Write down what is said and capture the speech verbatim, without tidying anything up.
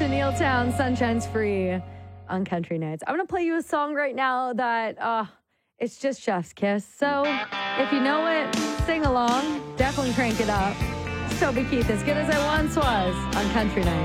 Neil Town, Sunshine's Free on Country Nights. I'm going to play you a song right now that uh, it's just chef's kiss. So if you know it, sing along. Definitely crank it up. It's Toby Keith, As Good As I Once Was on Country Nights.